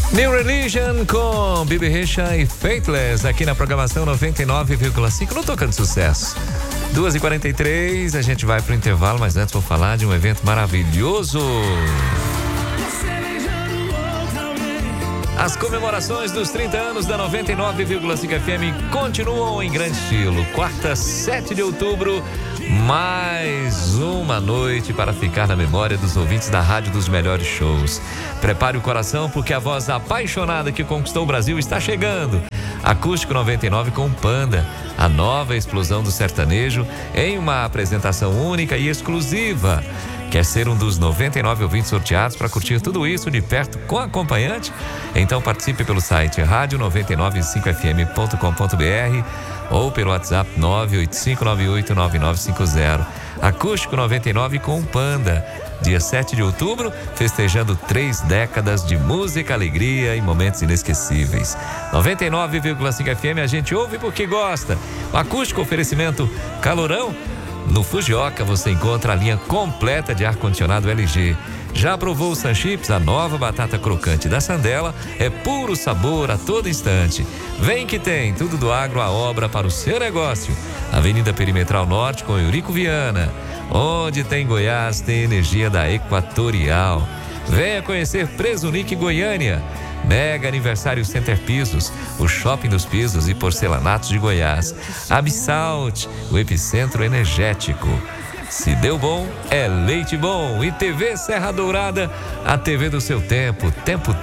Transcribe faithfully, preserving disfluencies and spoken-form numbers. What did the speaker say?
New Religion com Bibi Rexha e Faithless aqui na programação noventa e nove vírgula cinco no Tocando Sucesso. duas e quarenta e três, a gente vai pro intervalo, mas antes vou falar de um evento maravilhoso. As comemorações dos trinta anos da noventa e nove vírgula cinco F M continuam em grande estilo. Quarta, sete de outubro, mais uma noite para ficar na memória dos ouvintes da Rádio dos Melhores Shows. Prepare o coração, porque a voz apaixonada que conquistou o Brasil está chegando. Acústico noventa e nove com Panda, a nova explosão do sertanejo, em uma apresentação única e exclusiva. Quer ser um dos noventa e nove ouvintes sorteados para curtir tudo isso de perto com acompanhante? Então participe pelo site rádio noventa e nove cinco F M ponto com ponto B R ou pelo WhatsApp nove oito cinco nove oito nove nove cinco zero. Acústico noventa e nove com Panda, dia sete de outubro, festejando três décadas de música, alegria e momentos inesquecíveis. noventa e nove vírgula cinco F M, a gente ouve porque gosta. O acústico, oferecimento Calorão. No Fujioka você encontra a linha completa de ar-condicionado L G. Já provou o Sunchips? A nova batata crocante da Sandela é puro sabor a todo instante. Vem que tem tudo do agro à obra para o seu negócio. Avenida Perimetral Norte com Eurico Viana. Onde tem Goiás, tem energia da Equatorial. Venha conhecer Presunic Goiânia. Mega aniversário Center Pisos, o shopping dos pisos e porcelanatos de Goiás. Absalt, o epicentro energético. Se deu bom, é leite bom. E T V Serra Dourada, a T V do seu tempo. Tempo